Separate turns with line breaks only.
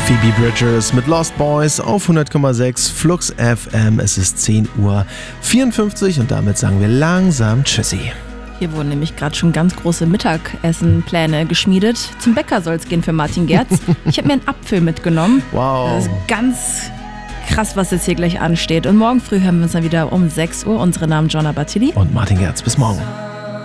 Phoebe Bridgers mit Lost Boys auf 100,6 Flux FM. Es ist 10:54 Uhr und damit sagen wir langsam Tschüssi.
Hier wurden nämlich gerade schon ganz große Mittagessenpläne geschmiedet. Zum Bäcker soll es gehen für Martin Gerz. Ich habe mir einen Apfel mitgenommen.
Wow.
Das ist ganz krass, was jetzt hier gleich ansteht. Und morgen früh hören wir uns dann wieder um 6 Uhr. Unsere Namen Jonna Bartilli
und Martin Gerz. Bis morgen.